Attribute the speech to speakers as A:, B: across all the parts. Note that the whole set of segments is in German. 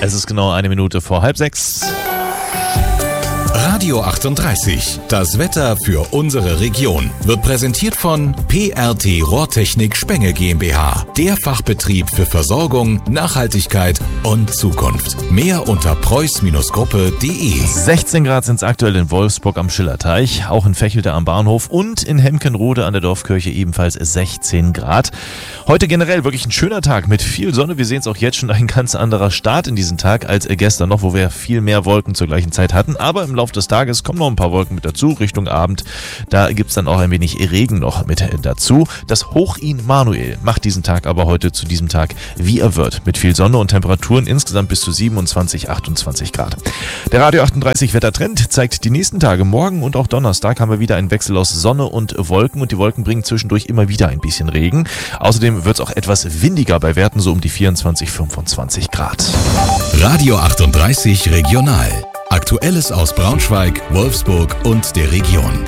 A: Es ist genau 1 Minute vor 5:30.
B: Radio 38, das Wetter für unsere Region, wird präsentiert von PRT Rohrtechnik Spenge GmbH, der Fachbetrieb für Versorgung, Nachhaltigkeit und Zukunft. Mehr unter preuß-gruppe.de.
A: 16 Grad sind es aktuell in Wolfsburg am Schillerteich, auch in Vechelde am Bahnhof und in Hemkenrode an der Dorfkirche ebenfalls 16 Grad. Heute generell wirklich ein schöner Tag mit viel Sonne. Wir sehen es auch jetzt schon, ein ganz anderer Start in diesen Tag als gestern noch, wo wir viel mehr Wolken zur gleichen Zeit hatten. Aber im Laufe des Tages kommen noch ein paar Wolken mit dazu, Richtung Abend. Da gibt es dann auch ein wenig Regen noch mit dazu. Das Hoch-In Manuel macht diesen Tag aber heute zu diesem Tag, wie er wird. Mit viel Sonne und Temperaturen insgesamt bis zu 27, 28 Grad. Der Radio 38 Wettertrend zeigt die nächsten Tage, morgen und auch Donnerstag, haben wir wieder einen Wechsel aus Sonne und Wolken. Und die Wolken bringen zwischendurch immer wieder ein bisschen Regen. Außerdem wird es auch etwas windiger bei Werten so um die 24, 25 Grad.
B: Radio 38 Regional. Aktuelles aus Braunschweig, Wolfsburg und der Region.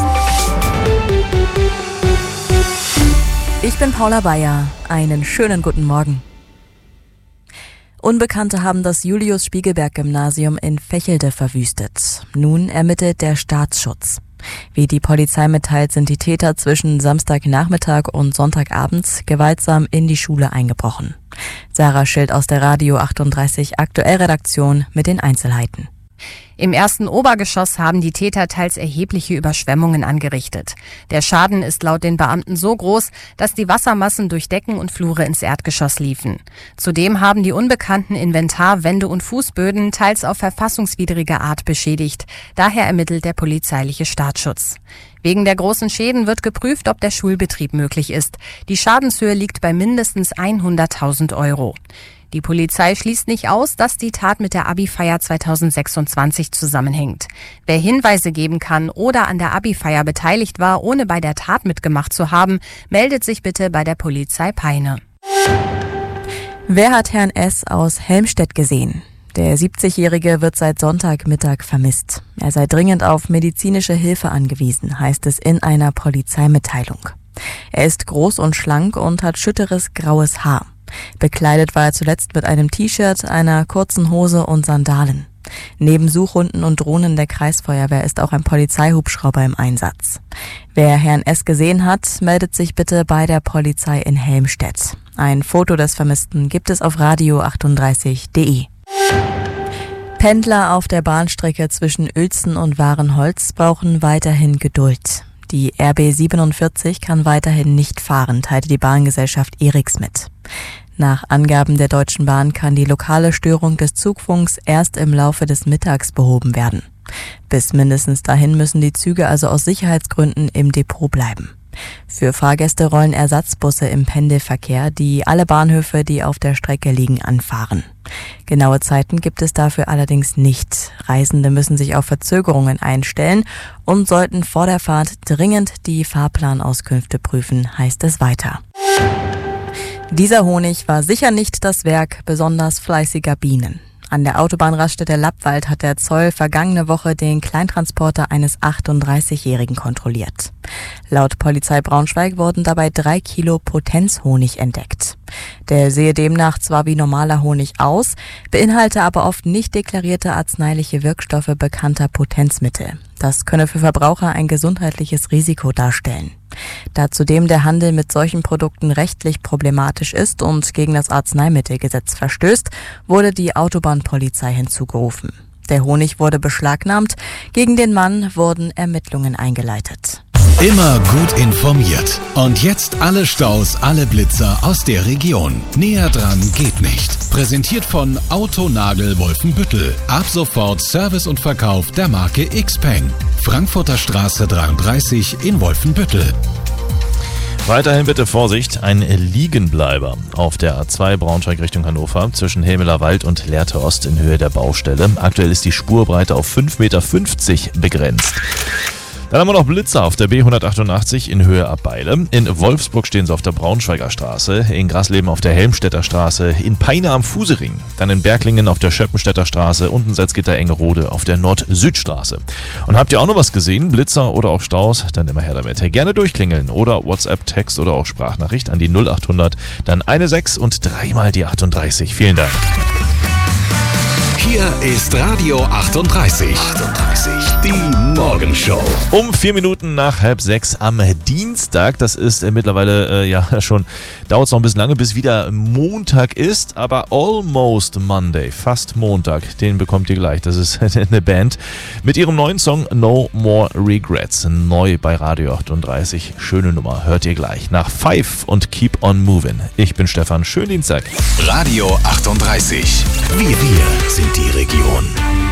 C: Ich bin Paula Bayer. Einen schönen guten Morgen. Unbekannte haben das Julius-Spiegelberg-Gymnasium in Vechelde verwüstet. Nun ermittelt der Staatsschutz. Wie die Polizei mitteilt, sind die Täter zwischen Samstagnachmittag und Sonntagabend gewaltsam in die Schule eingebrochen. Sarah Schild aus der Radio 38 Aktuell-Redaktion mit den Einzelheiten.
D: Im ersten Obergeschoss haben die Täter teils erhebliche Überschwemmungen angerichtet. Der Schaden ist laut den Beamten so groß, dass die Wassermassen durch Decken und Flure ins Erdgeschoss liefen. Zudem haben die Unbekannten Inventar, Wände und Fußböden teils auf verfassungswidrige Art beschädigt. Daher ermittelt der polizeiliche Staatsschutz. Wegen der großen Schäden wird geprüft, ob der Schulbetrieb möglich ist. Die Schadenshöhe liegt bei mindestens 100.000 Euro. Die Polizei schließt nicht aus, dass die Tat mit der Abi-Feier 2026 zusammenhängt. Wer Hinweise geben kann oder an der Abi-Feier beteiligt war, ohne bei der Tat mitgemacht zu haben, meldet sich bitte bei der Polizei Peine.
C: Wer hat Herrn S. aus Helmstedt gesehen? Der 70-Jährige wird seit Sonntagmittag vermisst. Er sei dringend auf medizinische Hilfe angewiesen, heißt es in einer Polizeimitteilung. Er ist groß und schlank und hat schütteres graues Haar. Bekleidet war er zuletzt mit einem T-Shirt, einer kurzen Hose und Sandalen. Neben Suchhunden und Drohnen der Kreisfeuerwehr ist auch ein Polizeihubschrauber im Einsatz. Wer Herrn S. gesehen hat, meldet sich bitte bei der Polizei in Helmstedt. Ein Foto des Vermissten gibt es auf radio38.de. Pendler auf der Bahnstrecke zwischen Uelzen und Wahrenholz brauchen weiterhin Geduld. Die RB 47 kann weiterhin nicht fahren, teilte die Bahngesellschaft Eriks mit. Nach Angaben der Deutschen Bahn kann die lokale Störung des Zugfunks erst im Laufe des Mittags behoben werden. Bis mindestens dahin müssen die Züge also aus Sicherheitsgründen im Depot bleiben. Für Fahrgäste rollen Ersatzbusse im Pendelverkehr, die alle Bahnhöfe, die auf der Strecke liegen, anfahren. Genaue Zeiten gibt es dafür allerdings nicht. Reisende müssen sich auf Verzögerungen einstellen und sollten vor der Fahrt dringend die Fahrplanauskünfte prüfen, heißt es weiter. Dieser Honig war sicher nicht das Werk besonders fleißiger Bienen. An der Autobahnraststätte Lappwald hat der Zoll vergangene Woche den Kleintransporter eines 38-Jährigen kontrolliert. Laut Polizei Braunschweig wurden dabei 3 Kilo Potenzhonig entdeckt. Der sehe demnach zwar wie normaler Honig aus, beinhalte aber oft nicht deklarierte arzneiliche Wirkstoffe bekannter Potenzmittel. Das könne für Verbraucher ein gesundheitliches Risiko darstellen. Da zudem der Handel mit solchen Produkten rechtlich problematisch ist und gegen das Arzneimittelgesetz verstößt, wurde die Autobahnpolizei hinzugerufen. Der Honig wurde beschlagnahmt, gegen den Mann wurden Ermittlungen eingeleitet.
B: Immer gut informiert. Und jetzt alle Staus, alle Blitzer aus der Region. Näher dran geht nicht. Präsentiert von Autonagel Wolfenbüttel. Ab sofort Service und Verkauf der Marke Xpeng. Frankfurter Straße 33 in Wolfenbüttel.
A: Weiterhin bitte Vorsicht, ein Liegenbleiber auf der A2 Braunschweig Richtung Hannover zwischen Helmeler Wald und Lehrte Ost in Höhe der Baustelle. Aktuell ist die Spurbreite auf 5,50 Meter begrenzt. Dann haben wir noch Blitzer auf der B188 in Höhe Abbeile. In Wolfsburg stehen sie auf der Braunschweiger Straße, in Grasleben auf der Helmstedter Straße, in Peine am Fusering, dann in Berglingen auf der Schöppenstädter Straße und in Salzgitter-Engerode auf der Nord-Süd-Straße. Und habt ihr auch noch was gesehen, Blitzer oder auch Staus? Dann immer her damit. Gerne durchklingeln oder WhatsApp, Text oder auch Sprachnachricht an die 0800, dann 16 und 3 mal die 38. Vielen Dank.
B: Hier ist Radio 38. Die Morgenshow.
A: Um 4 Minuten nach 5:30 am Dienstag. Das ist mittlerweile, schon, dauert es noch ein bisschen lange, bis wieder Montag ist. Aber almost Monday, fast Montag, den bekommt ihr gleich. Das ist eine Band mit ihrem neuen Song No More Regrets. Neu bei Radio 38. Schöne Nummer, hört ihr gleich. Nach 5 und Keep on Moving. Ich bin Stefan, schönen Dienstag.
B: Radio 38. Wir sind die Region.